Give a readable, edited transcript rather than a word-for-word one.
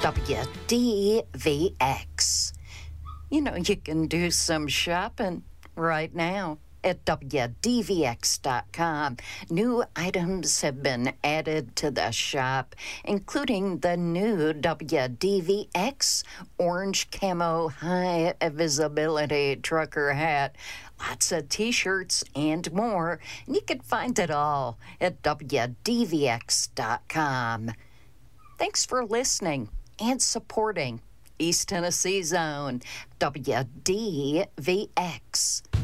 WDVX. You know, you can do some shopping right now at WDVX.com. New items have been added to the shop, including the new WDVX orange camo high visibility trucker hat, lots of t-shirts and more. And you can find it all at WDVX.com. Thanks for listening and supporting East Tennessee Zone, WDVX.